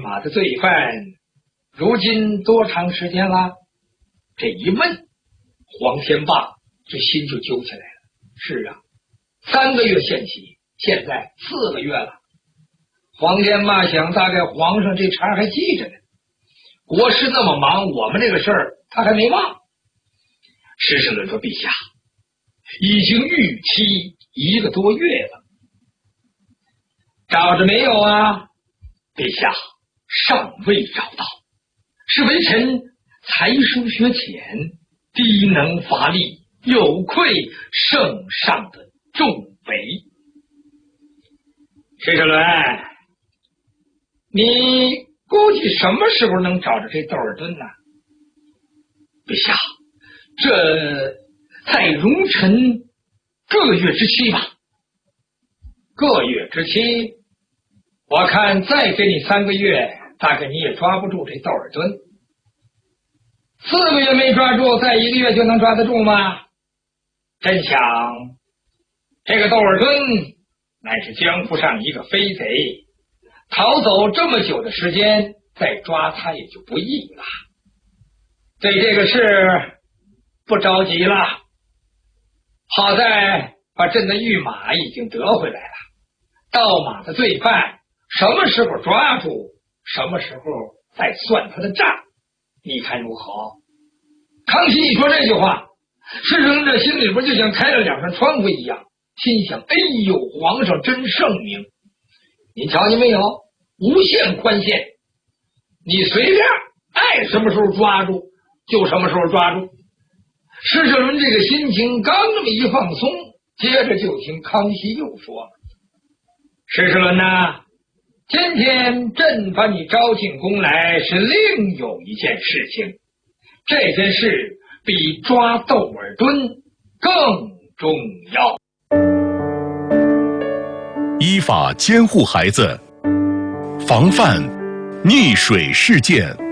马的罪犯，如今多长时间了？这一问，黄天霸这心就揪起来了。是啊，3个月限期，现在4个月了。黄天霸想，大概皇上这茬还记着呢。国事那么忙，我们这个事儿他还没忘。施世伦说：“陛下，已经逾期1个多月了，找着没有啊？”陛下，尚未找到，是微臣才疏学浅，低能乏力，有愧圣上的重为。施世伦，你估计什么时候能找着这窦尔敦呢？陛下，这再容臣个月之期吧。个月之期，我看再给你3个月，大概你也抓不住这窦尔敦。4个月没抓住，再1个月就能抓得住吗？真想，这个窦尔敦乃是江湖上一个飞贼，逃走这么久的时间，再抓他也就不易了。对这个事不着急了，好在把朕的御马已经得回来了。盗马的罪犯什么时候抓住，什么时候再算他的账，你看如何？康熙一说这句话，施世伦这心里边就像开了2扇窗户一样，心想：哎呦，皇上真圣明！你瞧见没有？无限宽限，你随便爱什么时候抓住就什么时候抓住。施世伦这个心情刚那么一放松，接着就听康熙又说：“施世伦呐，今天朕把你招进宫来，是另有一件事情。这件事比抓窦尔敦更重要。” 依法监护孩子，防范溺水事件。